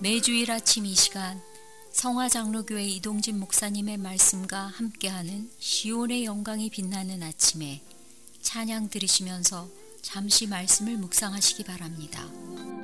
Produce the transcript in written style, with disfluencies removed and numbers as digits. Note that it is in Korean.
매주일 아침 이 시간 성화장로교회 이동진 목사님의 말씀과 함께하는 시온의 영광이 빛나는 아침에 찬양 들으시면서 잠시 말씀을 묵상하시기 바랍니다.